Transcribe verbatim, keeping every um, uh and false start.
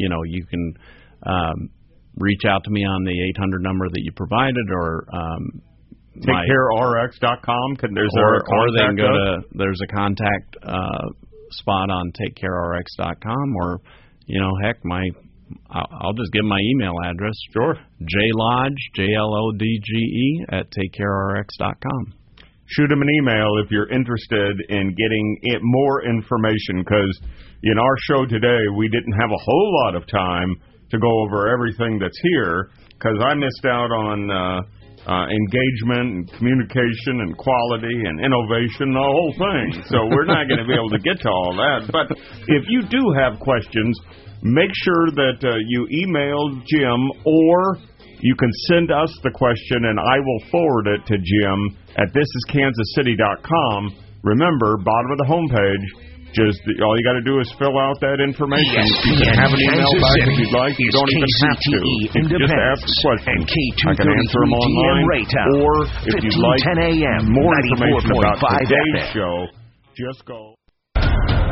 you know, you can um, reach out to me on the eight hundred number that you provided, or um, take care R X dot com. Can there's or, there a or they can go us? to there's a contact uh, spot on take care R X dot com, or you know, heck, my I'll, I'll just give my email address. Sure. Jlodge, J L O D G E at take care R X dot com. Shoot them an email if you're interested in getting it more information, because in our show today we didn't have a whole lot of time to go over everything that's here, because I missed out on uh, uh, engagement and communication and quality and innovation, the whole thing. So we're not going to be able to get to all that. But if you do have questions, make sure that uh, you email Jim, or you can send us the question and I will forward it to Jim at this is kansas city dot com. Remember, bottom of the homepage, just all you got to do is fill out that information. You can have an email back if you'd like. You don't even have to. You can just ask the question. I can answer them online. Or if you'd like more information about today's show, just go.